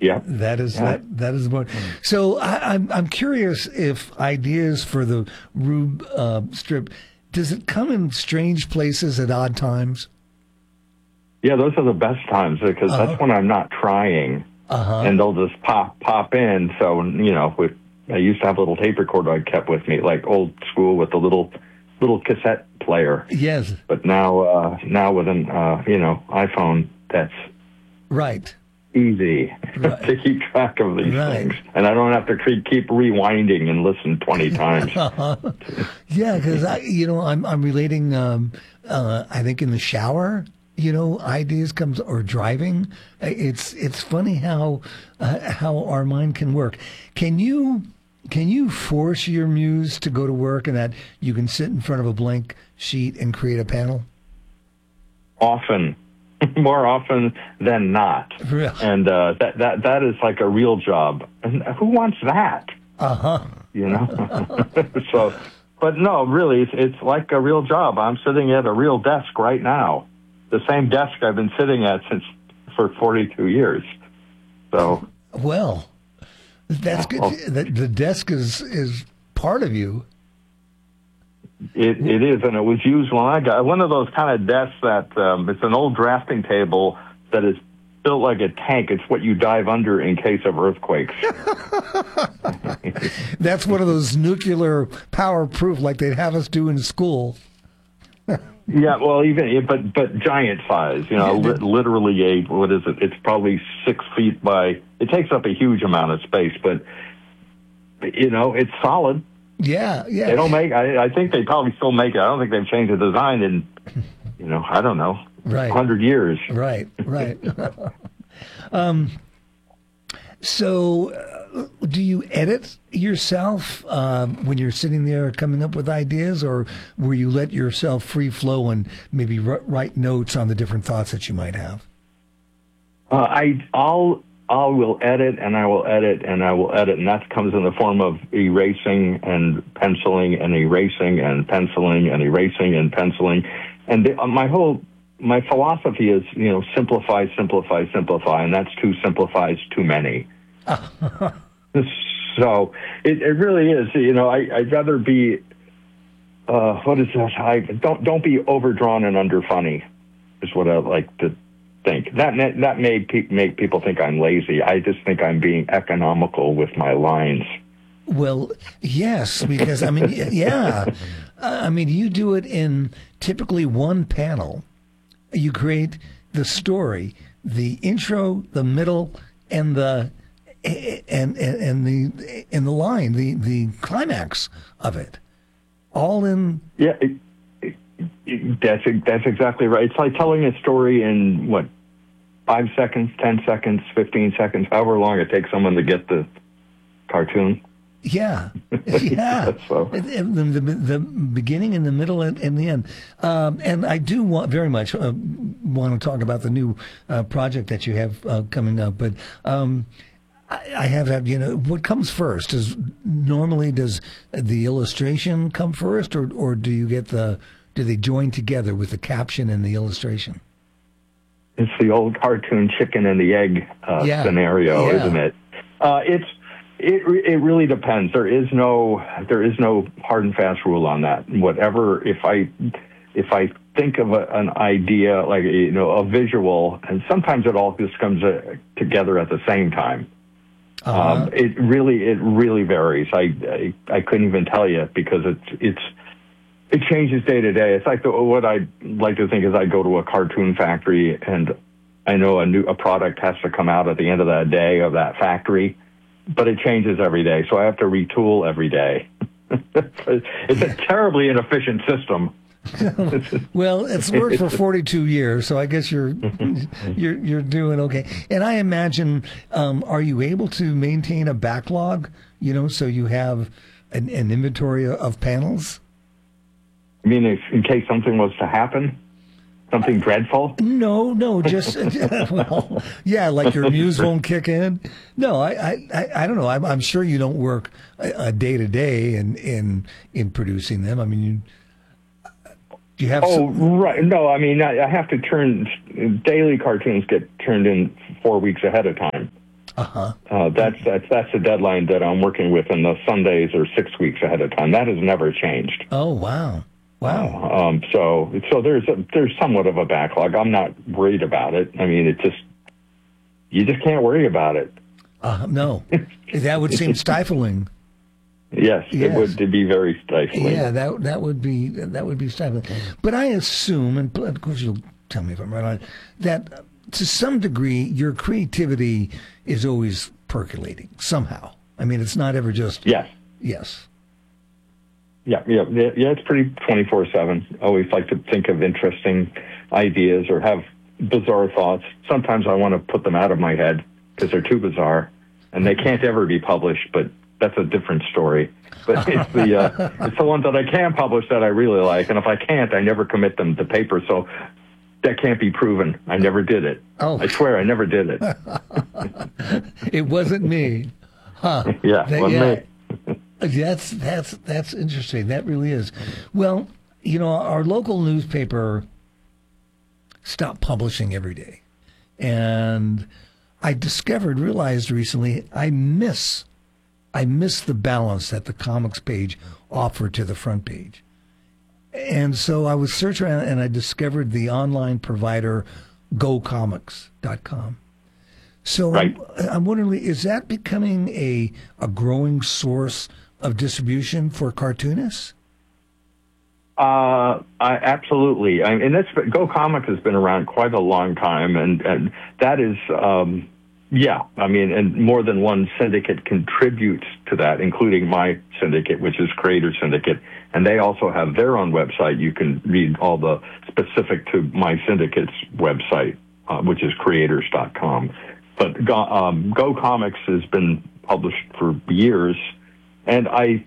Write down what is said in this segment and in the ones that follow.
Yeah. That is one. So I'm curious if ideas for the Rube strip, does it come in strange places at odd times? Yeah, those are the best times because that's when I'm not trying, and they'll just pop in. So I used to have a little tape recorder I kept with me, like old school with the little cassette player. Yes. But now with an iPhone, that's right. Easy to keep track of these things, and I don't have to keep rewinding and listen 20 times. Yeah, because I'm relating. I think in the shower, ideas comes or driving. It's funny how our mind can work. Can you force your muse to go to work and that you can sit in front of a blank sheet and create a panel? Often. More often than not. Really? And that is like a real job. And who wants that? So, but no, really, it's like a real job. I'm sitting at a real desk right now. The same desk I've been sitting at for 42 years. So. Well, that's good. The desk is part of you. It is, and it was used when I got one of those kind of desks that it's an old drafting table that is built like a tank. It's what you dive under in case of earthquakes. That's one of those nuclear power proof like they'd have us do in school. Yeah, well, but giant size. Literally what is it? It's probably 6 feet by. It takes up a huge amount of space, but it's solid. Yeah. They don't make. I think they probably still make it. I don't think they've changed the design in, I don't know, 100 years. Right. So, do you edit yourself when you're sitting there coming up with ideas, or will you let yourself free flow and maybe write notes on the different thoughts that you might have? I will edit, and I will edit, and I will edit, and that comes in the form of erasing and penciling and erasing and penciling and erasing and penciling. And my philosophy is, simplify, simplify, simplify, and that's two simplifies too many. So it really is. I'd rather be, what is that? Don't be overdrawn and underfunny is what I like to think. That may make people think I'm lazy. I just think I'm being economical with my lines. Well, yes, because you do it in typically one panel. You create the story, the intro, the middle, and the line, the climax of it, all in. Yeah. That's exactly right. It's like telling a story in 5 seconds, 10 seconds, 15 seconds, however long it takes someone to get the cartoon. Yeah. So. The beginning and the middle and the end. And I do very much want to talk about the new project that you have coming up. But I have had, what comes first? Does the illustration come first, or do you get do they join together with the caption and the illustration? It's the old cartoon chicken and the egg scenario, isn't it? It really depends. There is no hard and fast rule on that. Whatever, if I think of an idea like a visual, and sometimes it all just comes together at the same time. It really varies. I couldn't even tell you because it changes day to day. It's like what I like to think is I go to a cartoon factory and I know a product has to come out at the end of that day of that factory, but it changes every day. So I have to retool every day. It's a terribly inefficient system. Well, it's worked for 42 years, so I guess you're doing okay. And I imagine, are you able to maintain a backlog? So you have an inventory of panels. I mean, in case something was to happen, something dreadful. No, just like your muse won't kick in. No, I don't know. I'm sure you don't work a day to day in producing them. I mean, you have. Right. No, I mean, I have to daily cartoons get turned in 4 weeks ahead of time. That's a deadline that I'm working with, and the Sundays are 6 weeks ahead of time. That has never changed. Oh, wow. So there's somewhat of a backlog. I'm not worried about it. I mean, you just can't worry about it. No, that would seem stifling. Yes, it would be very stifling. Yeah, that would be stifling. But I assume, and of course you'll tell me if I'm right on it, that to some degree your creativity is always percolating somehow. I mean, it's not ever just yes. Yeah, it's pretty 24/7. I always like to think of interesting ideas or have bizarre thoughts. Sometimes I want to put them out of my head because they're too bizarre, and they can't ever be published, but that's a different story. But it's the ones that I can publish that I really like, and if I can't, I never commit them to paper, so that can't be proven. I never did it. Oh. I swear I never did it. It wasn't me. Huh. Yeah, it wasn't me. That's interesting. That really is. Well, our local newspaper stopped publishing every day. And I realized recently, I miss the balance that the comics page offered to the front page. And so I was searching around and I discovered the online provider GoComics.com. So right. I'm wondering, is that becoming a growing source of distribution for cartoonists? Absolutely. GoComics has been around quite a long time, and that is, and more than one syndicate contributes to that, including my syndicate, which is Creator Syndicate, and they also have their own website. You can read all the specific to my syndicate's website, which is creators.com. But GoComics has been published for years, and I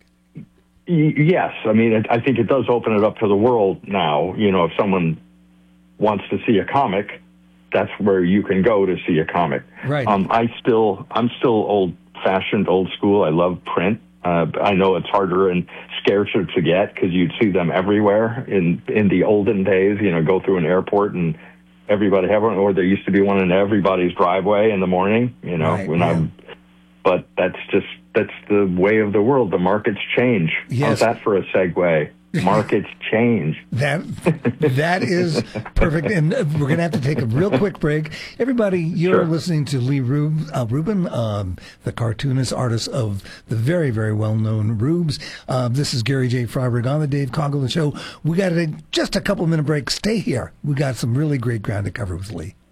think it does open it up to the world now. If someone wants to see a comic, that's where you can go to see a comic. Right. I'm still old-fashioned, old school. I love print. I know it's harder and scarcer to get because you'd see them everywhere in the olden days. Go through an airport and everybody have one, or there used to be one in everybody's driveway in the morning. Right, but that's the way of the world. The markets change. Yes. How's that for a segue? Markets change. That is perfect. And we're going to have to take a real quick break. Everybody, you're listening to Lee Rubin, the cartoonist, artist of the very, very well-known Rubes. This is Gary J. Freiberg on the Dave Coughlin Show. We got just a couple-minute break. Stay here. We got some really great ground to cover with Lee.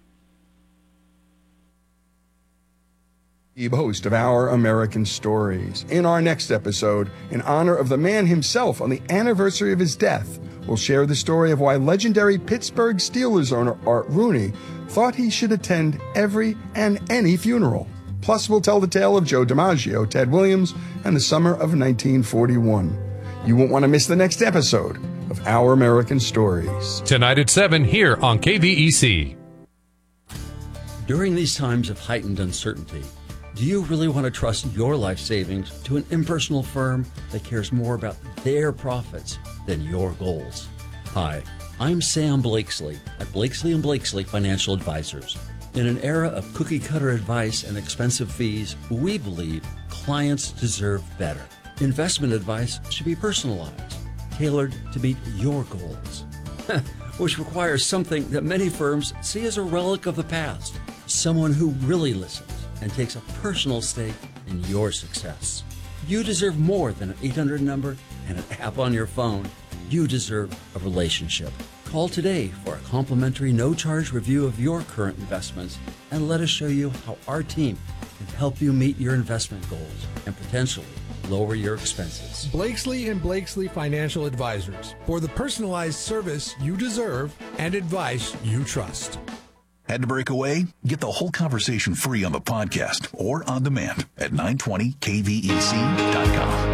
Host of Our American Stories. In our next episode, in honor of the man himself on the anniversary of his death, we'll share the story of why legendary Pittsburgh Steelers owner Art Rooney thought he should attend every and any funeral. Plus, we'll tell the tale of Joe DiMaggio, Ted Williams, and the summer of 1941. You won't want to miss the next episode of Our American Stories. Tonight at 7 here on KVEC. During these times of heightened uncertainty, do you really want to trust your life savings to an impersonal firm that cares more about their profits than your goals? Hi, I'm Sam Blakesley at Blakesley & Blakesley Financial Advisors. In an era of cookie-cutter advice and expensive fees, we believe clients deserve better. Investment advice should be personalized, tailored to meet your goals, which requires something that many firms see as a relic of the past, someone who really listens and takes a personal stake in your success. You deserve more than an 800 number and an app on your phone. You deserve a relationship. Call today for a complimentary no-charge review of your current investments and let us show you how our team can help you meet your investment goals and potentially lower your expenses. Blakesley & Blakesley Financial Advisors, for the personalized service you deserve and advice you trust. Had to break away? Get the whole conversation free on the podcast or on demand at 920kvec.com.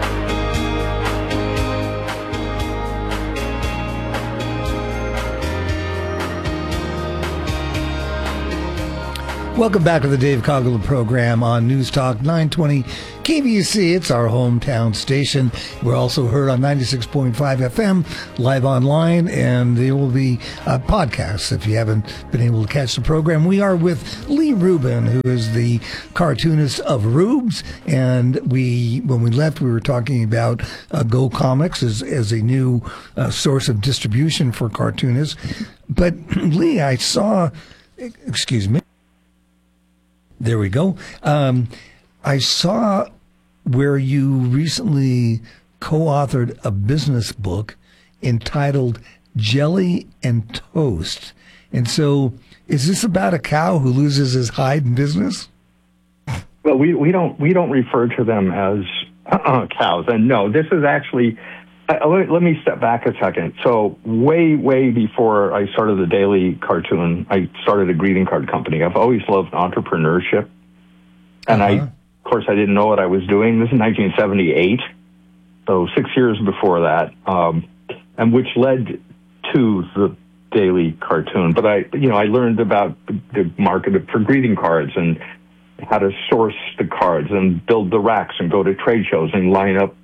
Welcome back to the Dave Coughlin program on News Talk 920 KVUC, it's our hometown station. We're also heard on 96.5 FM, live online, and there will be podcasts if you haven't been able to catch the program. We are with Lee Rubin, who is the cartoonist of Rubes, and when we left, we were talking about Go Comics as a new source of distribution for cartoonists. But Lee, I saw, excuse me, there we go. I saw where you recently co-authored a business book entitled Jelly and Toast. And so, is this about a cow who loses his hide in business? Well, we don't refer to them as cows. And no, this is actually, let me step back a second. So way before I started the Daily Cartoon, I started a greeting card company. I've always loved entrepreneurship. And of course, I didn't know what I was doing. This is 1978, so 6 years before that, and which led to the Daily Cartoon. But I learned about the market for greeting cards and how to source the cards and build the racks and go to trade shows and line up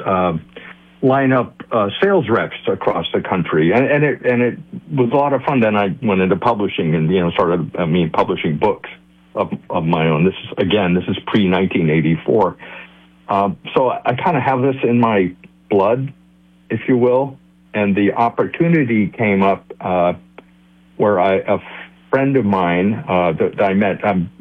sales reps across the country. And it was a lot of fun. Then I went into publishing and started publishing books of my own. This is pre-1984. So I kind of have this in my blood, if you will. And the opportunity came up where a friend of mine that I met,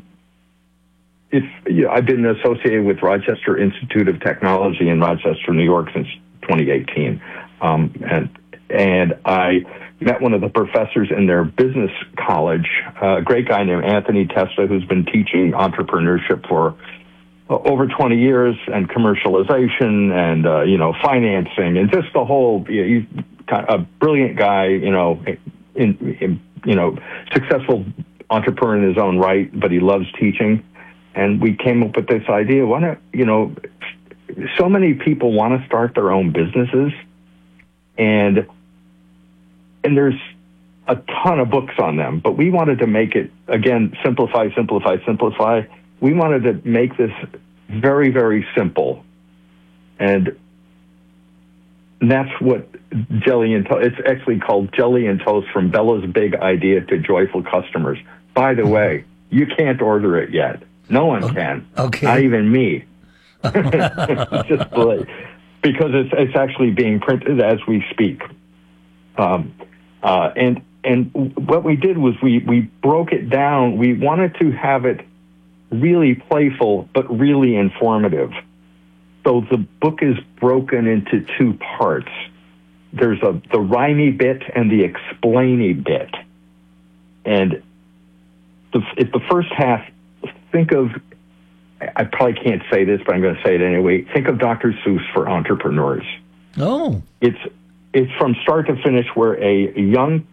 I've been associated with Rochester Institute of Technology in Rochester, New York since 2018. And I met one of the professors in their business college, a great guy named Anthony Testa, who's been teaching entrepreneurship for over 20 years, and commercialization and, financing, and just the whole, he's a brilliant guy, successful entrepreneur in his own right, but he loves teaching. And we came up with this idea, so many people want to start their own businesses, and there's a ton of books on them, but we wanted to make it, again, simplify. We wanted to make this very, very simple. And that's what Jelly and Toast, it's actually called Jelly and Toast, from Bella's Big Idea to Joyful Customers. By the way, you can't order it yet. No one can. Okay. Not even me. Just because it's actually being printed as we speak. And what we did was we broke it down. We wanted to have it really playful, but really informative. So the book is broken into two parts. There's the rhymey bit and the explainy bit. And the first half, think of, I probably can't say this, but I'm going to say it anyway. Think of Dr. Seuss for entrepreneurs. Oh. It's from start to finish, where a young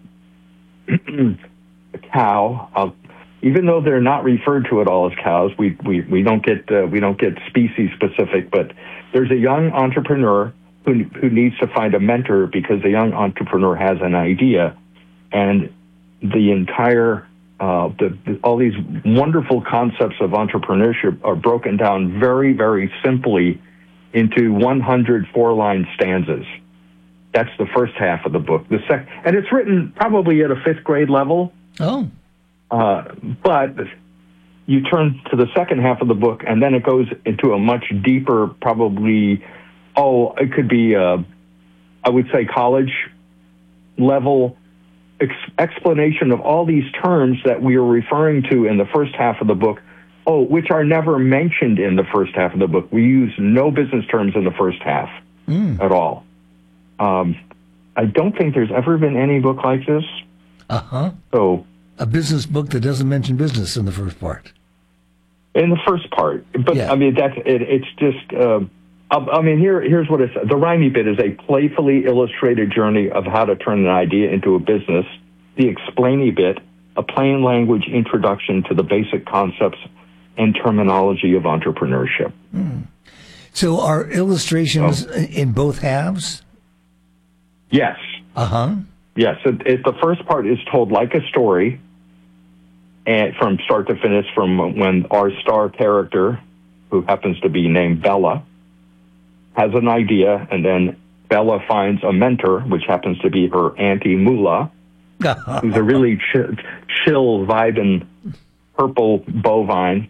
cow, even though they're not referred to at all as cows, we don't get species specific, but there's a young entrepreneur who needs to find a mentor because the young entrepreneur has an idea, and the entire all these wonderful concepts of entrepreneurship are broken down very, very simply into 100 four-line stanzas. That's the first half of the book. And it's written probably at a fifth grade level. Oh. But you turn to the second half of the book, and then it goes into a much deeper, probably, it could be, I would say, college level explanation of all these terms that we are referring to in the first half of the book, which are never mentioned in the first half of the book. We use no business terms in the first half at all. I don't think there's ever been any book like this. So a business book that doesn't mention business in the first part. In the first part, but yeah. I mean that's it. It's just. Here's what it says. The rhymey bit is a playfully illustrated journey of how to turn an idea into a business. The explainy bit, a plain language introduction to the basic concepts and terminology of entrepreneurship. So are illustrations in both halves? Yes. Yes. The first part is told like a story, and from start to finish, from when our star character, who happens to be named Bella, has an idea, and then Bella finds a mentor, which happens to be her Auntie Moolah, who's a really chill, vibing purple bovine